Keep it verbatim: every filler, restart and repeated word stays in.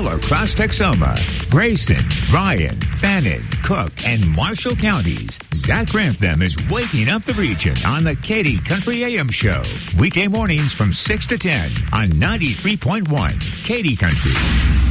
all across Texoma, Grayson, Bryan, Fannin, Cook, and Marshall counties. Zach Grantham is waking up the region on the Katy Country A M Show. Weekday mornings from six to ten on ninety-three point one Katy Country.